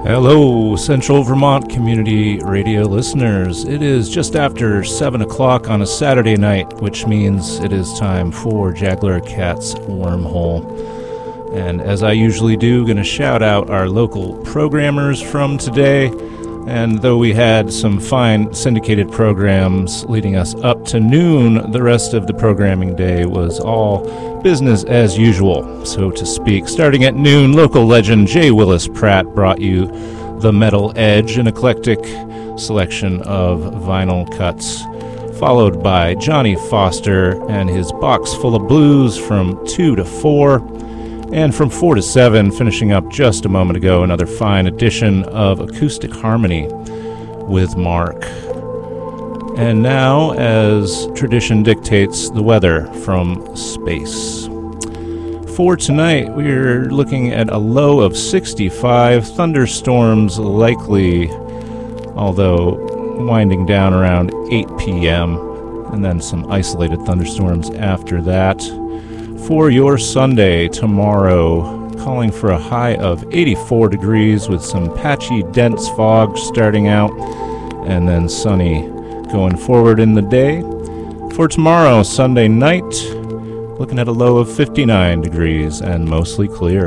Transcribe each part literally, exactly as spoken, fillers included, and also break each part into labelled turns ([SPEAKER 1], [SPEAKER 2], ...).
[SPEAKER 1] Hello, Central Vermont Community Radio listeners. It is just after seven o'clock on a Saturday night, which means it is time for Jaguar Cat's Wormhole. And as I usually do, going to shout out our local programmers from today. And though we had some fine syndicated programs leading us up to noon, the rest of the programming day was all business as usual, so to speak. Starting at noon, local legend Jay Willis Pratt brought you The Metal Edge, an eclectic selection of vinyl cuts, followed by Johnny Foster and his box full of blues from two to four. And from four to seven, finishing up just a moment ago, another fine edition of Acoustic Harmony with Mark. And now, as tradition dictates, the weather from space. For tonight, we're looking at a low of sixty-five, thunderstorms likely, although winding down around eight p.m., and then some isolated thunderstorms after that. For your Sunday tomorrow, calling for a high of eighty-four degrees with some patchy, dense fog starting out, and then sunny going forward in the day. For tomorrow, Sunday night, looking at a low of fifty-nine degrees and mostly clear.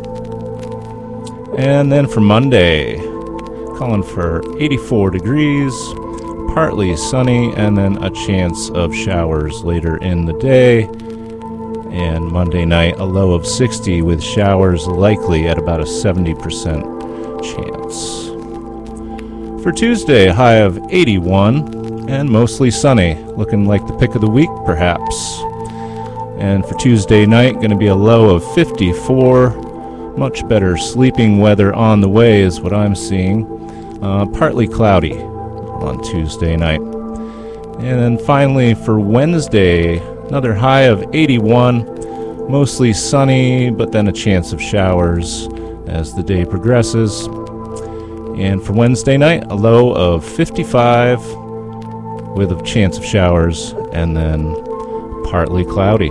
[SPEAKER 1] And then for Monday, calling for eighty-four degrees, partly sunny, and then a chance of showers later in the day. And Monday night, a low of sixty with showers likely at about a seventy percent chance. For Tuesday, a high of eighty-one and mostly sunny, looking like the pick of the week perhaps. And for Tuesday night, going to be a low of fifty-four. Much better sleeping weather on the way is what I'm seeing. Uh, partly cloudy on Tuesday night. And then finally for Wednesday, another high of eighty-one, mostly sunny, but then a chance of showers as the day progresses. And for Wednesday night, a low of fifty-five with a chance of showers and then partly cloudy.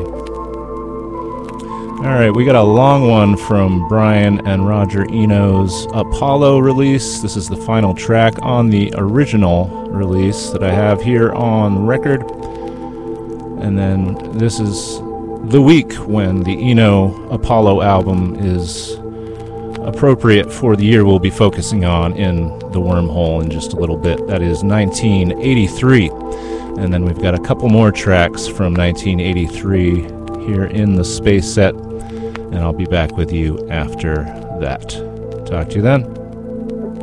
[SPEAKER 1] All right, we got a long one from Brian and Roger Eno's Apollo release. This is the final track on the original release that I have here on record. And then this is the week when the Eno Apollo album is appropriate for the year we'll be focusing on in the wormhole in just a little bit. That is nineteen eighty-three. And then we've got a couple more tracks from nineteen eighty-three here in the space set. And I'll be back with you after that. Talk to you then.